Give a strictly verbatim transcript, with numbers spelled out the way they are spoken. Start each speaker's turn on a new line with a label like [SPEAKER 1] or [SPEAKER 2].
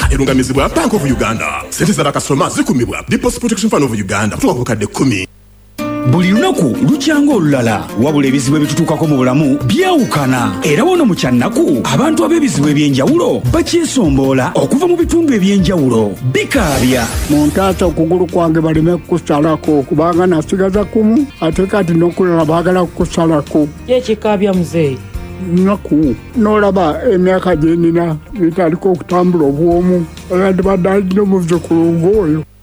[SPEAKER 1] erungamizibwa Bank of Uganda. Sente za bakasitoma zikumibwa Deposit Protection Fund of Uganda kutoka ku kadde kumi.
[SPEAKER 2] Buli lunaku lukyanga olulala wabula ebizibu ebitutuukako mu bulamu byawukana era wano mu kyannaku abantu ab'ebizibu ebyenjawulo bakyesomboola okuva mu bitundu ebyenjawulo bikaabya
[SPEAKER 3] muntaasa okugulu kwange baleme kukusalako kubanga nasigaza kumu ate kati n'okulala baagala kukusalako
[SPEAKER 4] yekikaabya muzeeyi
[SPEAKER 3] naku n'olaba emyaka gye nina bitaliko okutambula obwomu era ndibadde alina omuzzukulu ng'oyo